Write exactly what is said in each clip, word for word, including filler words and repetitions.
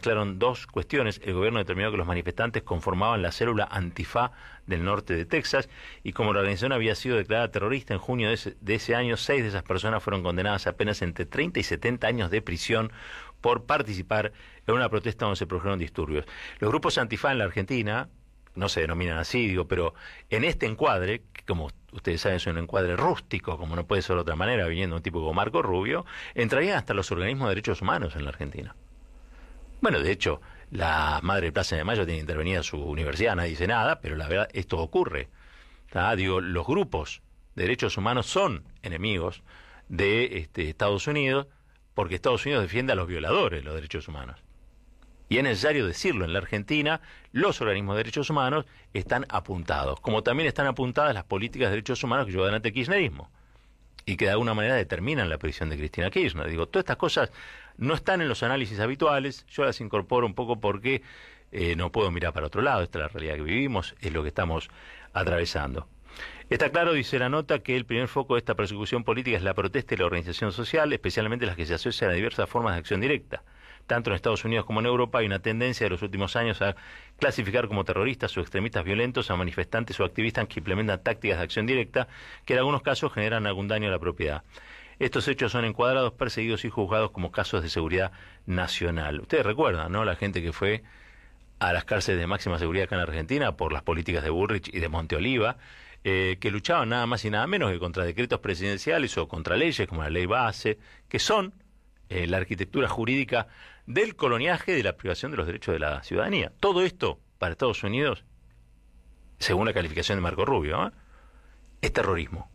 mezclaron dos cuestiones. El gobierno determinó que los manifestantes conformaban la célula Antifa del norte de Texas y como la organización había sido declarada terrorista en junio de ese, de ese año, seis de esas personas fueron condenadas a apenas entre treinta y setenta años de prisión por participar en una protesta donde se produjeron disturbios. Los grupos Antifa en la Argentina no se denominan así, digo, pero en este encuadre, que como ustedes saben es un encuadre rústico, como no puede ser de otra manera, viniendo un tipo como Marco Rubio, entrarían hasta los organismos de derechos humanos en la Argentina. Bueno, de hecho, la Madre de Plaza de Mayo tiene intervenida su universidad, nadie dice nada, pero la verdad, esto ocurre. ¿Tá? Digo, los grupos de derechos humanos son enemigos de este, Estados Unidos, porque Estados Unidos defiende a los violadores de los derechos humanos. Y es necesario decirlo, en la Argentina los organismos de derechos humanos están apuntados, como también están apuntadas las políticas de derechos humanos que llevó adelante el kirchnerismo, y que de alguna manera determinan la prisión de Cristina Kirchner. Digo, todas estas cosas no están en los análisis habituales, yo las incorporo un poco porque eh, no puedo mirar para otro lado, esta es la realidad que vivimos, es lo que estamos atravesando. Está claro, dice la nota, que el primer foco de esta persecución política es la protesta y la organización social, especialmente las que se asocian a diversas formas de acción directa. Tanto en Estados Unidos como en Europa hay una tendencia de los últimos años a clasificar como terroristas o extremistas violentos a manifestantes o activistas que implementan tácticas de acción directa que en algunos casos generan algún daño a la propiedad. Estos hechos son encuadrados, perseguidos y juzgados como casos de seguridad nacional. Ustedes recuerdan, ¿no?, la gente que fue a las cárceles de máxima seguridad acá en Argentina por las políticas de Bullrich y de Monteoliva, eh, que luchaban nada más y nada menos que contra decretos presidenciales o contra leyes como la ley base, que son eh, la arquitectura jurídica del coloniaje, de la privación de los derechos de la ciudadanía. Todo esto, para Estados Unidos, según la calificación de Marco Rubio, ¿eh?, es terrorismo.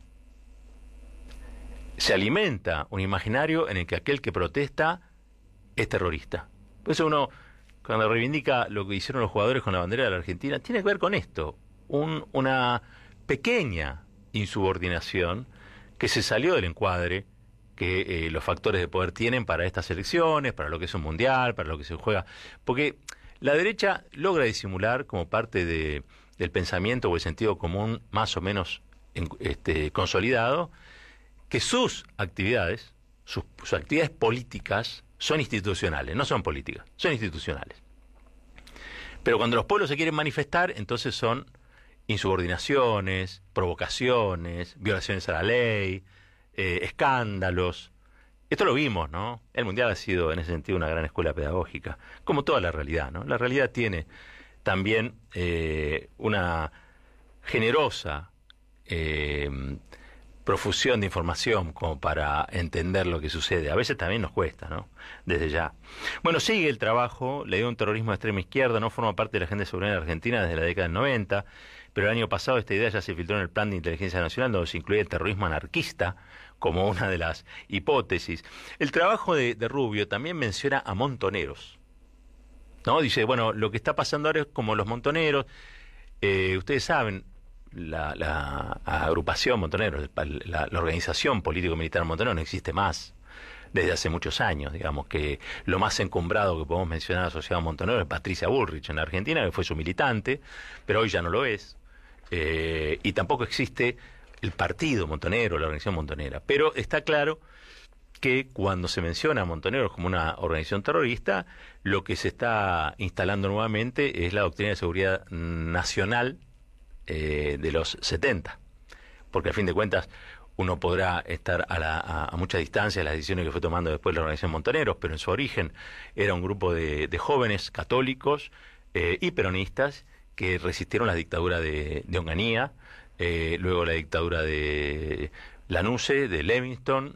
Se alimenta un imaginario en el que aquel que protesta es terrorista. Por eso uno, cuando reivindica lo que hicieron los jugadores con la bandera de la Argentina, tiene que ver con esto, un, una pequeña insubordinación que se salió del encuadre que eh, los factores de poder tienen para estas elecciones, para lo que es un mundial, para lo que se juega. Porque la derecha logra disimular como parte de, del pensamiento o el sentido común más o menos en, este, consolidado, que sus actividades, sus, sus actividades políticas son institucionales, no son políticas, son institucionales. Pero cuando los pueblos se quieren manifestar, entonces son insubordinaciones, provocaciones, violaciones a la ley, eh, escándalos. Esto lo vimos, ¿no? El Mundial ha sido en ese sentido una gran escuela pedagógica, como toda la realidad, ¿no? La realidad tiene también eh, una generosa eh, profusión de información como para entender lo que sucede. A veces también nos cuesta, ¿no?, desde ya. Bueno, sigue el trabajo. La idea de un terrorismo de extrema izquierda no forma parte de la agenda de seguridad en Argentina desde la década del noventa, pero el año pasado esta idea ya se filtró en el Plan de Inteligencia Nacional, donde se incluye el terrorismo anarquista como una de las hipótesis. El trabajo de, de Rubio también menciona a montoneros, ¿no? Dice, bueno, lo que está pasando ahora es como los montoneros. Eh, ustedes saben, La, la agrupación Montoneros, la, la organización político-militar Montoneros no existe más desde hace muchos años. Digamos que lo más encumbrado que podemos mencionar asociado a Montoneros es Patricia Bullrich en la Argentina, que fue su militante, pero hoy ya no lo es. Eh, y tampoco existe el partido Montonero, la organización Montonera. Pero está claro que cuando se menciona a Montoneros como una organización terrorista, lo que se está instalando nuevamente es la doctrina de seguridad nacional Eh, de los setenta, porque a fin de cuentas uno podrá estar a, la, a, a mucha distancia de las decisiones que fue tomando después la organización Montoneros, pero en su origen era un grupo de, de jóvenes católicos eh, y peronistas que resistieron la dictadura de, de Onganía, eh, luego la dictadura de Lanusse, de Levingston,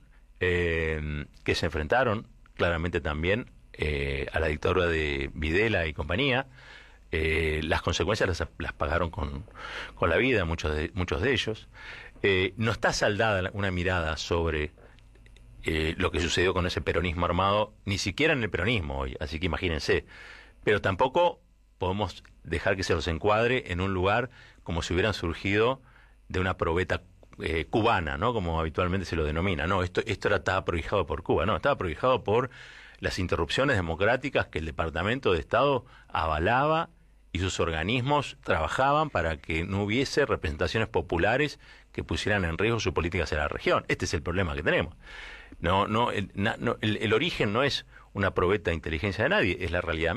eh, que se enfrentaron claramente también eh, a la dictadura de Videla y compañía. Eh, las consecuencias las, las pagaron con, con la vida, muchos de, muchos de ellos. Eh, no está saldada una mirada sobre eh, lo que sucedió con ese peronismo armado, ni siquiera en el peronismo hoy, así que imagínense. Pero tampoco podemos dejar que se los encuadre en un lugar como si hubieran surgido de una probeta eh, cubana, ¿no?, como habitualmente se lo denomina. No, esto, esto era, estaba prohijado por Cuba, no, estaba prohijado por las interrupciones democráticas que el Departamento de Estado avalaba y sus organismos trabajaban para que no hubiese representaciones populares que pusieran en riesgo su política hacia la región. Este es el problema que tenemos. No, no, el, no, el, el origen no es una probeta de inteligencia de nadie, es la realidad.